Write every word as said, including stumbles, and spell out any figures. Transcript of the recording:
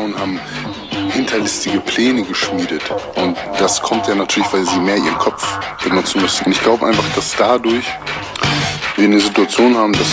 Frauen haben hinterlistige Pläne geschmiedet. Und das kommt ja natürlich, weil sie mehr ihren Kopf benutzen müssen. Und ich glaube einfach, dass dadurch wir eine Situation haben, dass